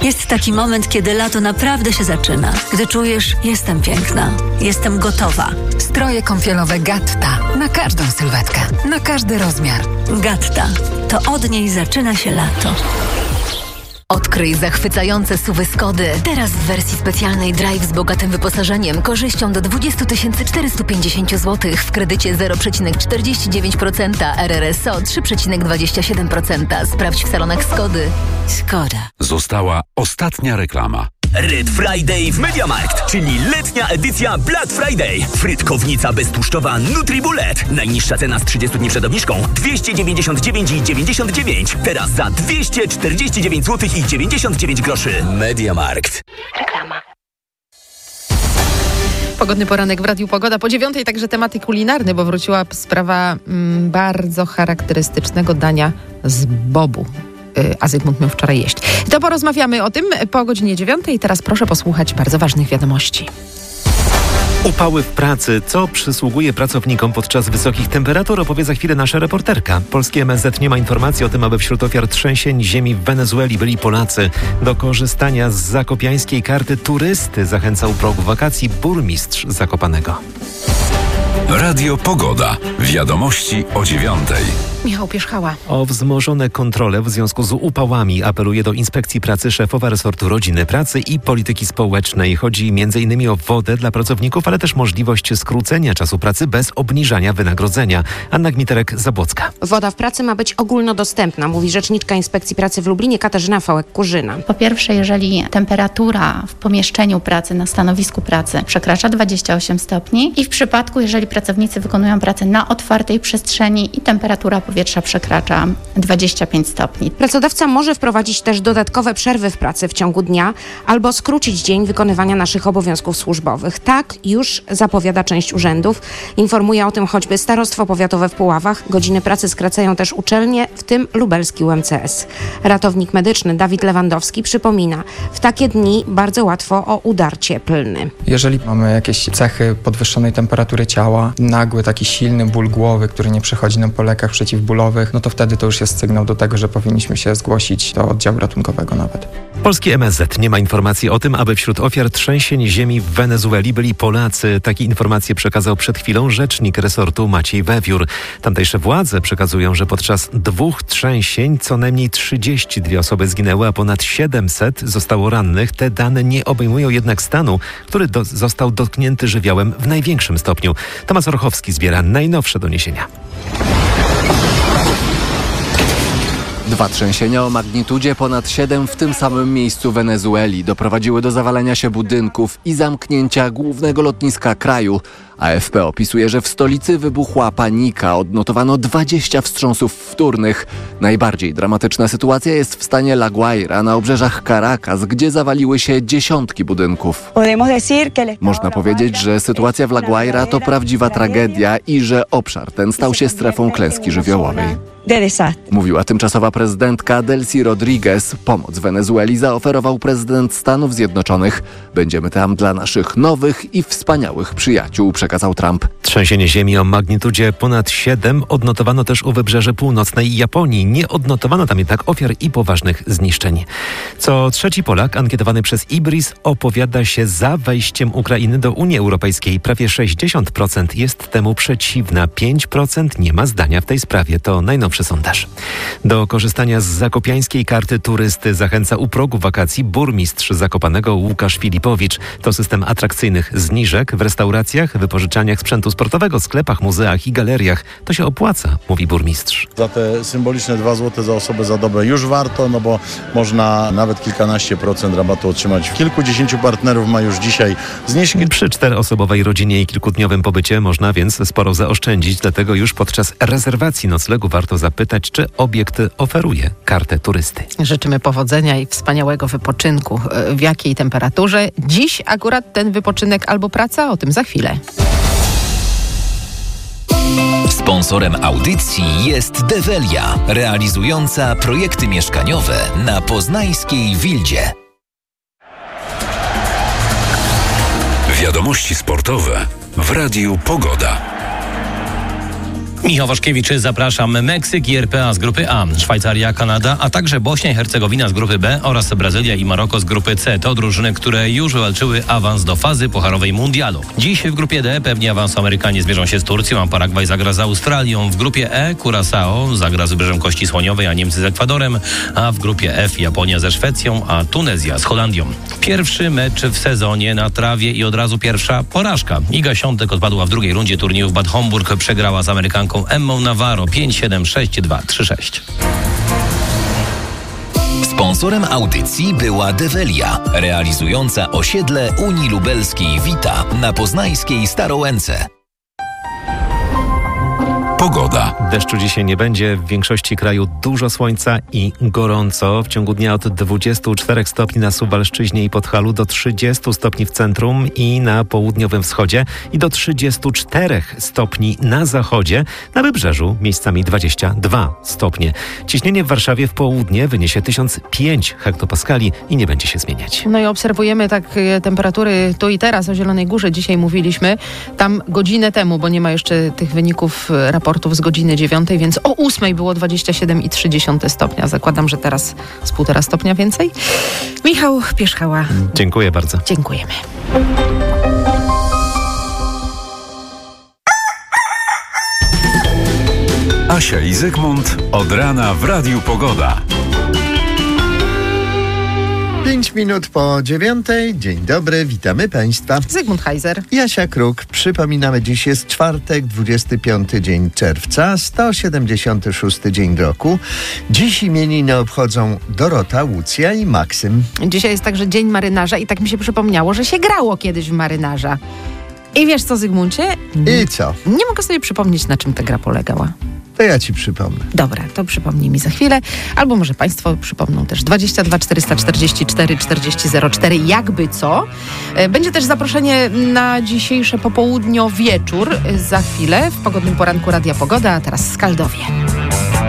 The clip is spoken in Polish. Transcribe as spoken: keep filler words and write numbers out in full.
Jest taki moment, kiedy lato naprawdę się zaczyna. Gdy czujesz, jestem piękna, jestem gotowa. Stroje kąpielowe Gatta. Na każdą sylwetkę, na każdy rozmiar. Gatta. To od niej zaczyna się lato. Odkryj zachwycające suwy Skody. Teraz w wersji specjalnej Drive z bogatym wyposażeniem, korzyścią do dwadzieścia tysięcy czterysta pięćdziesiąt złotych w kredycie zero przecinek czterdzieści dziewięć procent, R R S O trzy przecinek dwadzieścia siedem procent. Sprawdź w salonach Skody. Skoda. Została ostatnia reklama. Red Friday w MediaMarkt, czyli letnia edycja Black Friday. Frytkownica beztłuszczowa Nutribullet. Najniższa cena z trzydziestu dni przed obniżką dwieście dziewięćdziesiąt dziewięć i dziewięćdziesiąt dziewięć. Teraz za dwieście czterdzieści dziewięć złotych i dziewięćdziesiąt dziewięć groszy. MediaMarkt. Reklama. Pogodny poranek w Radiu Pogoda. Po dziewiątej także tematy kulinarne, bo wróciła sprawa mm, bardzo charakterystycznego dania z bobu. A Zygmunt miał wczoraj jeść. To porozmawiamy o tym po godzinie dziewiątej. Teraz proszę posłuchać bardzo ważnych wiadomości. Upały w pracy. Co przysługuje pracownikom podczas wysokich temperatur, opowie za chwilę nasza reporterka. Polskie M S Z nie ma informacji o tym, aby wśród ofiar trzęsień ziemi w Wenezueli byli Polacy. Do korzystania z zakopiańskiej karty turysty zachęcał u progu wakacji burmistrz Zakopanego. Radio Pogoda. Wiadomości o dziewiątej. Michał Pierzchała. O wzmożone kontrole w związku z upałami apeluje do Inspekcji Pracy szefowa resortu Rodziny, Pracy i Polityki Społecznej. Chodzi między innymi o wodę dla pracowników, ale też możliwość skrócenia czasu pracy bez obniżania wynagrodzenia. Anna Gmiterek-Zabłocka. Woda w pracy ma być ogólnodostępna, mówi rzeczniczka Inspekcji Pracy w Lublinie Katarzyna Fałek-Kurzyna. Po pierwsze, jeżeli temperatura w pomieszczeniu pracy, na stanowisku pracy przekracza dwadzieścia osiem stopni i w przypadku, jeżeli pracownicy wykonują pracę na otwartej przestrzeni i temperatura powietrza przekracza dwadzieścia pięć stopni. Pracodawca może wprowadzić też dodatkowe przerwy w pracy w ciągu dnia albo skrócić dzień wykonywania naszych obowiązków służbowych. Tak już zapowiada część urzędów. Informuje o tym choćby Starostwo Powiatowe w Puławach. Godziny pracy skracają też uczelnie, w tym lubelski U M C S. Ratownik medyczny Dawid Lewandowski przypomina, w takie dni bardzo łatwo o udar cieplny. Jeżeli mamy jakieś cechy podwyższonej temperatury ciała, nagły taki silny ból głowy, który nie przechodzi nam po lekach przeciwbólowych, no to wtedy to już jest sygnał do tego, że powinniśmy się zgłosić do oddziału ratunkowego nawet. Polskie M S Z nie ma informacji o tym, aby wśród ofiar trzęsień ziemi w Wenezueli byli Polacy. Takie informacje przekazał przed chwilą rzecznik resortu Maciej Wewiór. Tamtejsze władze przekazują, że podczas dwóch trzęsień co najmniej trzydzieści dwie osoby zginęły, a ponad siedemset zostało rannych. Te dane nie obejmują jednak stanu, który do, został dotknięty żywiołem w największym stopniu. Tomasz Orchowski zbiera najnowsze doniesienia. Dwa trzęsienia o magnitudzie ponad siedem w tym samym miejscu Wenezueli doprowadziły do zawalenia się budynków i zamknięcia głównego lotniska kraju. A F P opisuje, że w stolicy wybuchła panika, odnotowano dwadzieścia wstrząsów wtórnych. Najbardziej dramatyczna sytuacja jest w stanie La Guaira na obrzeżach Caracas, gdzie zawaliły się dziesiątki budynków. Można powiedzieć, że sytuacja w La Guaira to prawdziwa tragedia i że obszar ten stał się strefą klęski żywiołowej. Mówiła tymczasowa prezydentka Delcy Rodriguez. Pomoc Wenezueli zaoferował prezydent Stanów Zjednoczonych. Będziemy tam dla naszych nowych i wspaniałych przyjaciół, przekazał Trump. Trzęsienie ziemi o magnitudzie ponad siedem odnotowano też u wybrzeży północnej Japonii. Nie odnotowano tam jednak ofiar i poważnych zniszczeń. Co trzeci Polak ankietowany przez Ibris opowiada się za wejściem Ukrainy do Unii Europejskiej. Prawie sześćdziesiąt procent jest temu przeciwna. pięć procent nie ma zdania w tej sprawie. To najnowszy sondaż. Do korzystania z zakopiańskiej karty turysty zachęca u progu wakacji burmistrz Zakopanego Łukasz Filipowicz. To system atrakcyjnych zniżek w restauracjach, wypożyczaniach sprzętu sportowego, sklepach, muzeach i galeriach. To się opłaca, mówi burmistrz. Za te symboliczne dwa złote za osobę za dobę już warto, no bo można nawet kilkanaście procent rabatu otrzymać. Kilkudziesięciu partnerów ma już dzisiaj zniżki. Przy czteroosobowej rodzinie i kilkudniowym pobycie można więc sporo zaoszczędzić, dlatego już podczas rezerwacji noclegu warto zapytać, czy obiekt oferuje kartę turysty. Życzymy powodzenia i wspaniałego wypoczynku. W jakiej temperaturze? Dziś akurat ten wypoczynek albo praca? O tym za chwilę. Sponsorem audycji jest Develia, realizująca projekty mieszkaniowe na poznańskiej Wildzie. Wiadomości sportowe w Radiu Pogoda. Michał Waszkiewicz, zapraszam. Meksyk i R P A z grupy A, Szwajcaria, Kanada, a także Bośnia i Hercegowina z grupy B oraz Brazylia i Maroko z grupy C. To drużyny, które już wywalczyły awans do fazy pucharowej mundialu. Dziś w grupie D pewnie awansu Amerykanie zmierzą się z Turcją, a Paragwaj zagra z Australią. W grupie E Curaçao zagra z Wybrzeżem Kości Słoniowej, a Niemcy z Ekwadorem, a w grupie F Japonia ze Szwecją, a Tunezja z Holandią. Pierwszy mecz w sezonie na trawie i od razu pierwsza porażka. Iga Świątek odpadła w drugiej rundzie turnieju w Bad Homburg, przegrała z Amerykanką Emmą Navarro pięć siedem, sześć dwa, trzy sześć. Sponsorem audycji była Develia, realizująca osiedle Unii Lubelskiej Wita na poznańskiej Starołęce. Pogoda. Deszczu dzisiaj nie będzie, w większości kraju dużo słońca i gorąco. W ciągu dnia od dwudziestu czterech stopni na Suwalszczyźnie i Podhalu do trzydziestu stopni w centrum i na południowym wschodzie i do trzydziestu czterech stopni na zachodzie. Na wybrzeżu miejscami dwadzieścia dwa stopnie. Ciśnienie w Warszawie w południe wyniesie tysiąc pięć hektopaskali i nie będzie się zmieniać. No i obserwujemy tak temperatury tu i teraz. O Zielonej Górze dzisiaj mówiliśmy. Tam godzinę temu, bo nie ma jeszcze tych wyników raportu z godziny dziewiątej, więc o ósmej było dwadzieścia siedem i trzy dziesiąte stopnia. Zakładam, że teraz z półtora stopnia więcej. Michał Pierzchała. Dziękuję bardzo. Dziękujemy. Asia i Zygmunt od rana w Radiu Pogoda. Pięć minut po dziewiątej. Dzień dobry, witamy Państwa. Zygmunt Heiser. Jasia Kruk. Przypominamy, dziś jest czwartek, dwudziesty piąty dzień czerwca, sto siedemdziesiąty szósty dzień roku. Dziś imieniny obchodzą Dorota, Łucja i Maksym. Dzisiaj jest także Dzień Marynarza i tak mi się przypomniało, że się grało kiedyś w marynarza. I wiesz co, Zygmuncie? I co? Nie mogę sobie przypomnieć, na czym ta gra polegała. To ja ci przypomnę. Dobra, to przypomnij mi za chwilę. Albo może Państwo przypomną też. dwadzieścia dwa czterysta czterdzieści cztery czterdzieści zero cztery. Jakby co. Będzie też zaproszenie na dzisiejsze popołudnio wieczór za chwilę w pogodnym poranku Radia Pogoda, a teraz Skaldowie.